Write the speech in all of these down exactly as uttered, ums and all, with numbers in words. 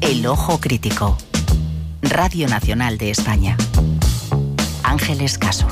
El Ojo Crítico. Radio Nacional de España. Ángeles Caso.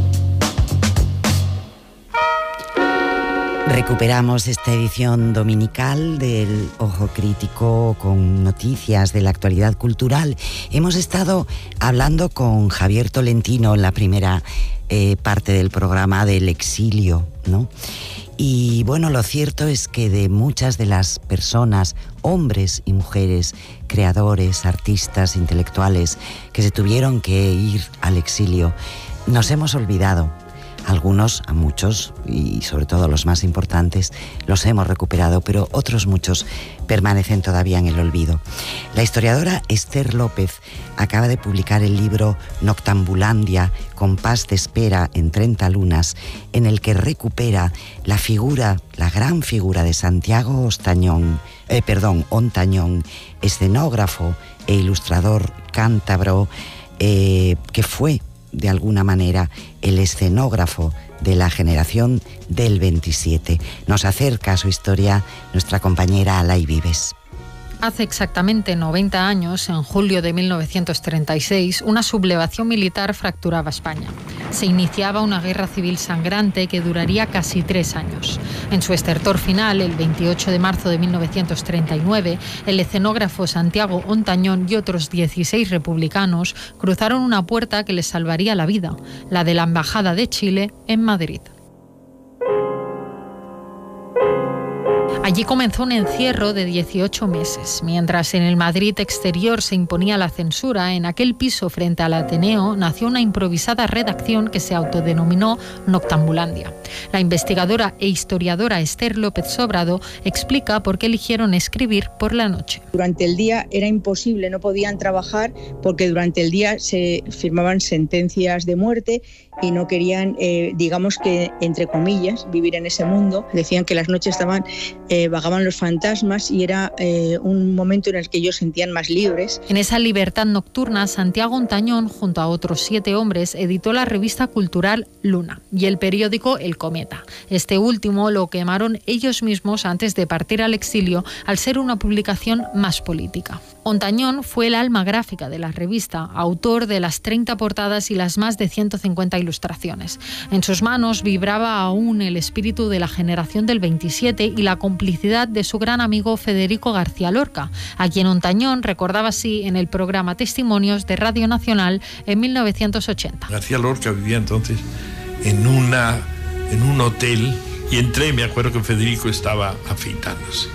Recuperamos esta edición dominical del Ojo Crítico con noticias de la actualidad cultural. Hemos estado hablando con Javier Tolentino en la primera eh, parte del programa del exilio, ¿no? Y bueno, lo cierto es que de muchas de las personas, hombres y mujeres, creadores, artistas, intelectuales, que se tuvieron que ir al exilio, nos hemos olvidado. Algunos, a muchos, y sobre todo los más importantes, los hemos recuperado, pero otros muchos permanecen todavía en el olvido. La historiadora Esther López acaba de publicar el libro Noctambulandia, compás de espera en treinta lunas, en el que recupera la figura, la gran figura de Santiago Ostañón, eh, perdón, Ontañón, escenógrafo e ilustrador cántabro, eh, que fue de alguna manera el escenógrafo de la generación del veintisiete. Nos acerca a su historia nuestra compañera Alay Vives. Hace exactamente noventa años, en julio de mil novecientos treinta y seis, una sublevación militar fracturaba España. Se iniciaba una guerra civil sangrante que duraría casi tres años. En su estertor final, el veintiocho de marzo de mil novecientos treinta y nueve, el escenógrafo Santiago Ontañón y otros dieciséis republicanos cruzaron una puerta que les salvaría la vida, la de la Embajada de Chile en Madrid. Allí comenzó un encierro de dieciocho meses. Mientras en el Madrid exterior se imponía la censura, en aquel piso frente al Ateneo nació una improvisada redacción que se autodenominó Noctambulandia. La investigadora e historiadora Esther López Sobrado explica por qué eligieron escribir por la noche. Durante el día era imposible, no podían trabajar porque durante el día se firmaban sentencias de muerte y no querían, eh, digamos que, entre comillas, vivir en ese mundo. Decían que las noches estaban, eh, vagaban los fantasmas y era eh, un momento en el que ellos sentían más libres. En esa libertad nocturna, Santiago Ontañón, junto a otros siete hombres, editó la revista cultural Luna y el periódico El Cometa. Este último lo quemaron ellos mismos antes de partir al exilio, al ser una publicación más política. Ontañón fue el alma gráfica de la revista, autor de las treinta portadas y las más de ciento cincuenta ilustraciones. En sus manos vibraba aún el espíritu de la generación del veintisiete y la complicidad de su gran amigo Federico García Lorca, a quien Ontañón recordaba así en el programa Testimonios de Radio Nacional en mil novecientos ochenta. García Lorca vivía entonces en, una, en un hotel y entré, me acuerdo que Federico estaba afeitándose.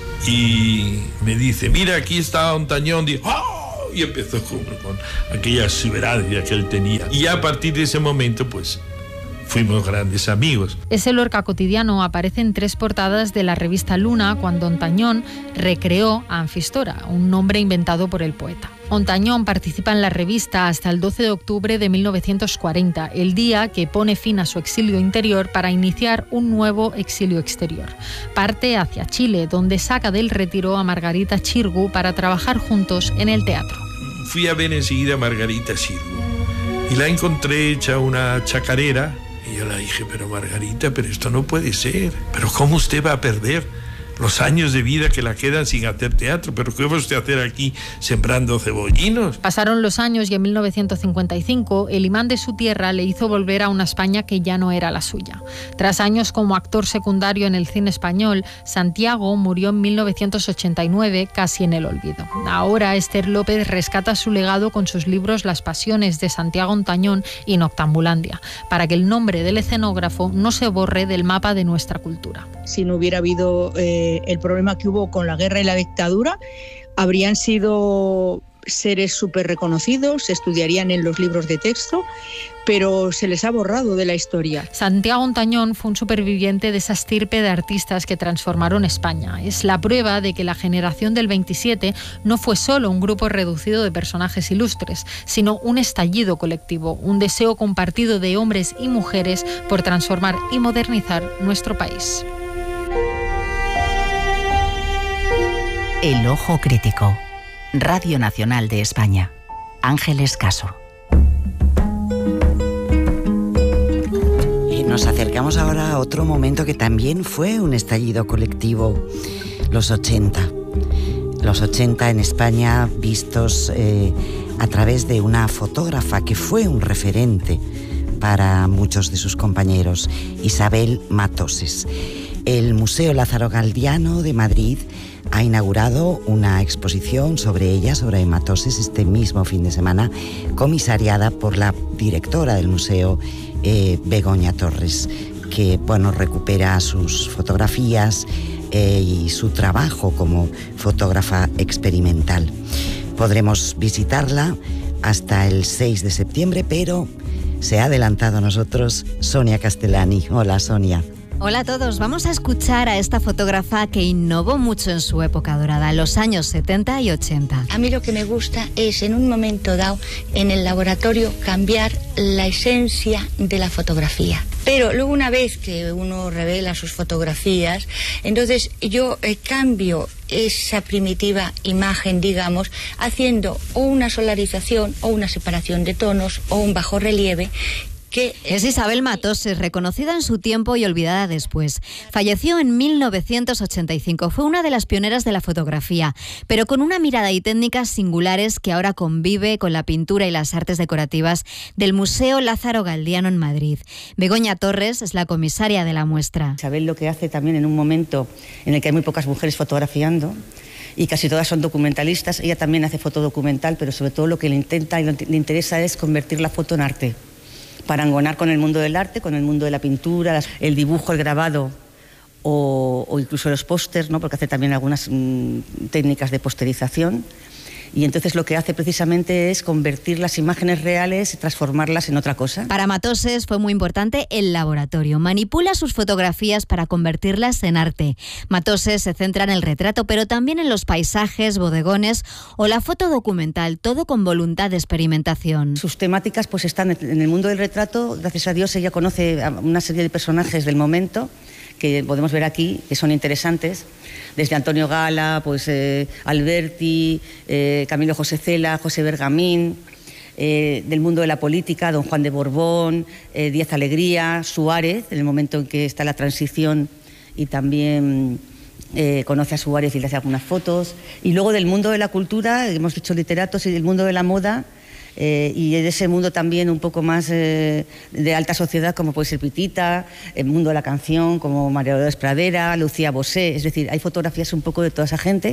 Y me dice, mira, aquí está Ontañón. Y, ¡oh! y empezó con, con aquella exuberancia que él tenía. Y a partir de ese momento, pues, fuimos grandes amigos. Ese Lorca cotidiano aparece en tres portadas de la revista Luna cuando Ontañón recreó a Anfistora, un nombre inventado por el poeta. Ontañón participa en la revista hasta el doce de octubre de mil novecientos cuarenta, el día que pone fin a su exilio interior para iniciar un nuevo exilio exterior. Parte hacia Chile, donde saca del retiro a Margarita Xirgu para trabajar juntos en el teatro. Fui a ver enseguida a Margarita Xirgu y la encontré hecha una chacarera y yo le dije, pero Margarita, pero esto no puede ser, pero ¿cómo usted va a perder los años de vida que la quedan sin hacer teatro? ¿Pero qué va usted a hacer aquí sembrando cebollinos? Pasaron los años y en mil novecientos cincuenta y cinco el imán de su tierra le hizo volver a una España que ya no era la suya. Tras años como actor secundario en el cine español, Santiago murió en mil novecientos ochenta y nueve casi en el olvido. Ahora Esther López rescata su legado con sus libros Las pasiones de Santiago Ontañón y Noctambulandia, para que el nombre del escenógrafo no se borre del mapa de nuestra cultura. Si no hubiera habido eh, el problema que hubo con la guerra y la dictadura, habrían sido seres súper reconocidos, se estudiarían en los libros de texto, pero se les ha borrado de la historia. Santiago Ontañón fue un superviviente de esa estirpe de artistas que transformaron España. Es la prueba de que la generación del veintisiete no fue solo un grupo reducido de personajes ilustres, sino un estallido colectivo, un deseo compartido de hombres y mujeres por transformar y modernizar nuestro país. El Ojo Crítico. Radio Nacional de España. Ángeles Caso. Y nos acercamos ahora a otro momento que también fue un estallido colectivo, los ochenta. los ochenta en España vistos eh, a través de una fotógrafa que fue un referente para muchos de sus compañeros, Isabel Matoses. El Museo Lázaro Galdiano de Madrid ha inaugurado una exposición sobre ella, sobre Matoses, este mismo fin de semana, comisariada por la directora del museo, eh, Begoña Torres, que bueno, recupera sus fotografías eh, y su trabajo como fotógrafa experimental. Podremos visitarla hasta el seis de septiembre, pero se ha adelantado a nosotros Sonia Castellani. Hola, Sonia. Hola a todos, vamos a escuchar a esta fotógrafa que innovó mucho en su época dorada, los años setenta y ochenta. A mí lo que me gusta es, en un momento dado, en el laboratorio, cambiar la esencia de la fotografía. Pero luego, una vez que uno revela sus fotografías, entonces yo eh, cambio esa primitiva imagen, digamos, haciendo o una solarización o una separación de tonos o un bajo relieve. Que es Isabel Matoses, reconocida en su tiempo y olvidada después. Falleció en mil novecientos ochenta y cinco. Fue una de las pioneras de la fotografía, pero con una mirada y técnicas singulares que ahora convive con la pintura y las artes decorativas del Museo Lázaro Galdiano en Madrid. Begoña Torres es la comisaria de la muestra. Isabel lo que hace también, en un momento en el que hay muy pocas mujeres fotografiando y casi todas son documentalistas, ella también hace fotodocumental, pero sobre todo lo que le intenta y le interesa es convertir la foto en arte. Parangonar con el mundo del arte, con el mundo de la pintura, el dibujo, el grabado o, o incluso los pósters, ¿no? Porque hace también algunas mmm, técnicas de posterización. Y entonces lo que hace precisamente es convertir las imágenes reales y transformarlas en otra cosa. Para Matoses fue muy importante el laboratorio. Manipula sus fotografías para convertirlas en arte. Matoses se centra en el retrato, pero también en los paisajes, bodegones o la foto documental, todo con voluntad de experimentación. Sus temáticas pues están en el mundo del retrato. Gracias a Dios ella conoce a una serie de personajes del momento que podemos ver aquí, que son interesantes, desde Antonio Gala, pues eh, Alberti, eh, Camilo José Cela, José Bergamín, eh, del mundo de la política, don Juan de Borbón, eh, Díaz Alegría, Suárez, en el momento en que está la transición, y también eh, conoce a Suárez y le hace algunas fotos. Y luego del mundo de la cultura, hemos dicho literatos, y del mundo de la moda, Eh, y de ese mundo también un poco más eh, de alta sociedad, como puede ser Pitita, el mundo de la canción, como María Dolores Pradera, Lucía Bosé. Es decir, hay fotografías un poco de toda esa gente,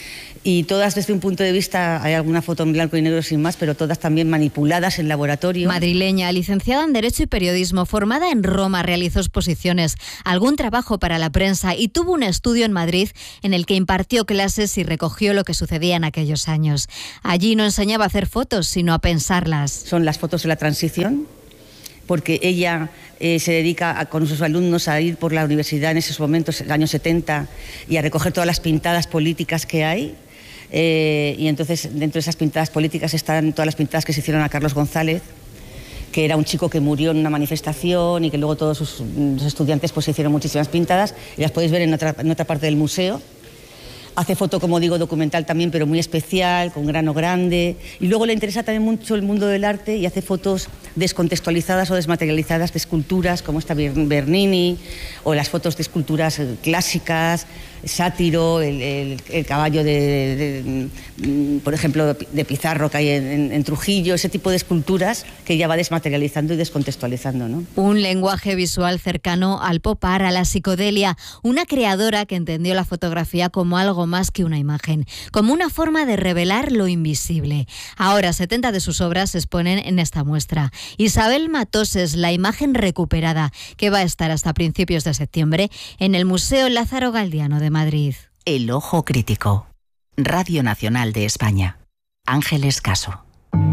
y todas desde un punto de vista, hay alguna foto en blanco y negro sin más, pero todas también manipuladas en laboratorio. Madrileña, licenciada en Derecho y Periodismo, formada en Roma, realizó exposiciones, algún trabajo para la prensa y tuvo un estudio en Madrid en el que impartió clases y recogió lo que sucedía en aquellos años. Allí no enseñaba a hacer fotos, sino a pensarlas. Son las fotos de la transición, porque ella eh, se dedica a, con sus alumnos a ir por la universidad en esos momentos, en los años setenta, y a recoger todas las pintadas políticas que hay. Eh, y entonces dentro de esas pintadas políticas están todas las pintadas que se hicieron a Carlos González, que era un chico que murió en una manifestación y que luego todos sus, sus estudiantes pues, se hicieron muchísimas pintadas, y las podéis ver en otra, en otra parte del museo. Hace foto, como digo, documental también, pero muy especial, con grano grande. Y luego le interesa también mucho el mundo del arte y hace fotos descontextualizadas o desmaterializadas de esculturas, como esta Bernini, o las fotos de esculturas clásicas, Sátiro, el, el, el caballo de, de, de, por ejemplo, de Pizarro que hay en, en, en Trujillo, ese tipo de esculturas que ella va desmaterializando y descontextualizando, ¿no? Un lenguaje visual cercano al pop art, a la psicodelia, una creadora que entendió la fotografía como algo más que una imagen, como una forma de revelar lo invisible. Ahora, setenta de sus obras se exponen en esta muestra. Isabel Matoses, la imagen recuperada, que va a estar hasta principios de septiembre en el Museo Lázaro Galdiano de Madrid. El ojo crítico. Radio Nacional de España. Ángeles Caso.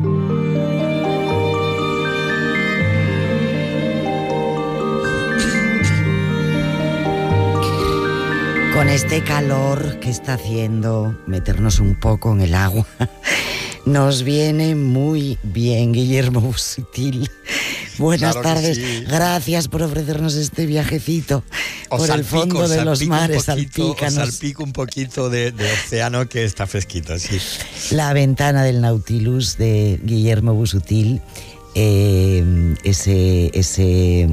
Con este calor que está haciendo, meternos un poco en el agua nos viene muy bien. Guillermo Busutil, buenas claro tardes, sí. Gracias por ofrecernos este viajecito os por salpico, el fondo de los mares, salpícanos. Os salpico un poquito de, de océano que está fresquito, sí. La ventana del Nautilus de Guillermo Busutil eh, ese, ese,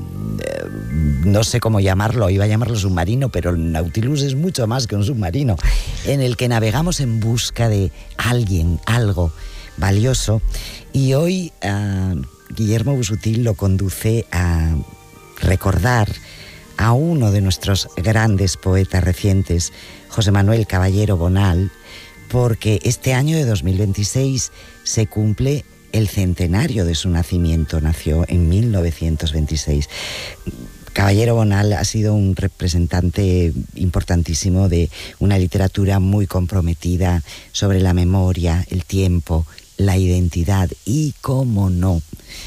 no sé cómo llamarlo, iba a llamarlo submarino, pero el Nautilus es mucho más que un submarino, en el que navegamos en busca de alguien, algo valioso. Y hoy uh, Guillermo Busutil lo conduce a recordar a uno de nuestros grandes poetas recientes, José Manuel Caballero Bonal, porque este año de dos mil veintiséis se cumple el centenario de su nacimiento. Nació en mil novecientos veintiséis. Caballero Bonal ha sido un representante importantísimo de una literatura muy comprometida sobre la memoria, el tiempo, la identidad y, cómo no,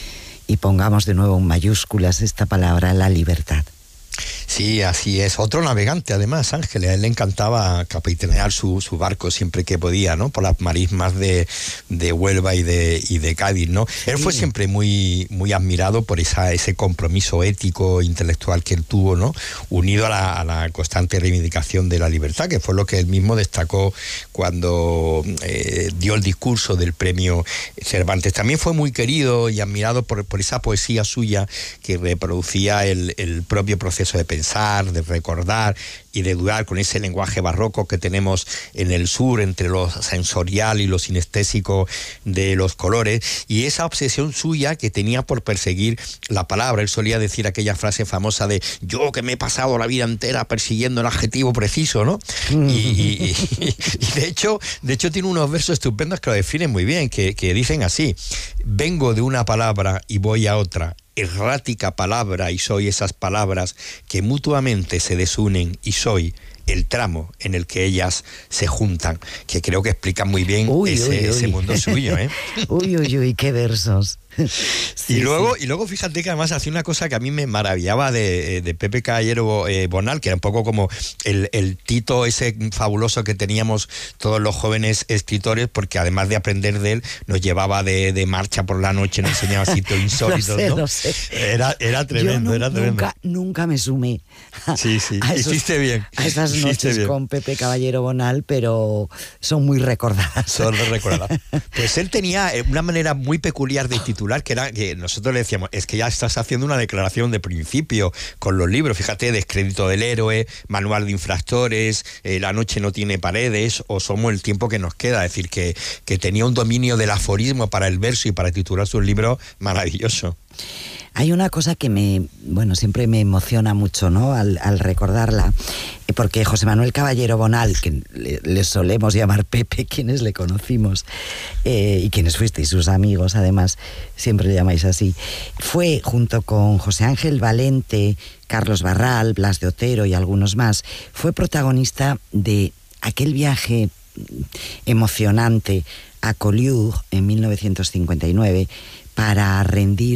y pongamos de nuevo en mayúsculas esta palabra, la libertad. Sí, así es. Otro navegante, además, Ángel. A él le encantaba capitanear su, su barco siempre que podía, ¿no? Por las marismas de, de Huelva y de, y de Cádiz, ¿no? Él fue Sí. siempre muy, muy admirado por esa, ese compromiso ético, intelectual que él tuvo, ¿no? Unido a la, a la constante reivindicación de la libertad, que fue lo que él mismo destacó cuando eh, dio el discurso del premio Cervantes. También fue muy querido y admirado por, por esa poesía suya que reproducía el, el propio proceso de pensar, de recordar y de dudar, con ese lenguaje barroco que tenemos en el sur, entre lo sensorial y lo sinestésico de los colores, y esa obsesión suya que tenía por perseguir la palabra. Él solía decir aquella frase famosa de yo que me he pasado la vida entera persiguiendo el adjetivo preciso, ¿no? Y, y, y, y de hecho, de hecho tiene unos versos estupendos que lo definen muy bien, que, que dicen así: vengo de una palabra y voy a otra, errática palabra, y soy esas palabras que mutuamente se desunen, y soy el tramo en el que ellas se juntan, que creo que explica muy bien Uy, ese, uy, uy. ese mundo suyo, ¿eh? Uy, uy, uy, qué versos. Sí, y luego, sí. y luego fíjate que además hacía una cosa que a mí me maravillaba de, de Pepe Caballero eh, Bonal, que era un poco como el, el Tito ese fabuloso que teníamos todos los jóvenes escritores, porque además de aprender de él, nos llevaba de, de marcha por la noche, nos enseñaba sitios insólitos, Lo sé, ¿no? lo sé. Era, era tremendo, Yo no- era tremendo. Nunca, nunca me sumé a, Sí, sí, a esos- hiciste bien. a esas Hiciste noches bien. con Pepe Caballero Bonal, pero son muy recordadas. Solo recordar. Pues él tenía una manera muy peculiar de titular, que era que nosotros le decíamos, es que ya estás haciendo una declaración de principio con los libros, fíjate, Descrédito del héroe, Manual de infractores, eh, La noche no tiene paredes, o Somos el tiempo que nos queda. Es decir, que, que tenía un dominio del aforismo para el verso y para titular sus libros maravilloso. Hay una cosa que me, bueno, siempre me emociona mucho, ¿no? Al, al recordarla, eh, porque José Manuel Caballero Bonal, que le, le solemos llamar Pepe, quienes le conocimos, eh, y quienes fuisteis sus amigos, además, siempre le llamáis así, fue junto con José Ángel Valente, Carlos Barral, Blas de Otero y algunos más, fue protagonista de aquel viaje emocionante a Collioure en mil novecientos cincuenta y nueve para rendir